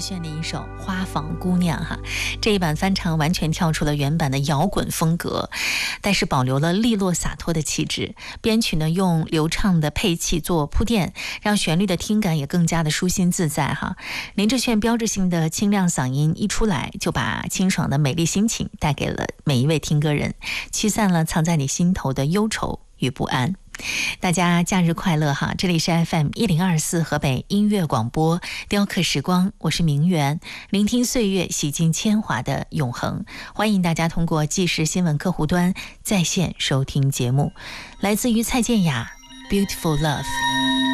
铉的一首《花房姑娘》哈，这一版翻唱完全跳出了原版的摇滚风格，但是保留了利落洒脱的气质。编曲呢用流畅的配器做铺垫，让旋律的听感也更加的舒心自在哈。林志炫标志性的清亮嗓音一出来，就把清爽的美丽心情带给了每一位听歌人，驱散了藏在你心头的忧愁与不安。大家假日快乐哈！这里是 FM 1024河北音乐广播，雕刻时光，我是明媛，聆听岁月，洗尽铅华的永恒。欢迎大家通过即时新闻客户端在线收听节目，来自于蔡健雅 Beautiful Love。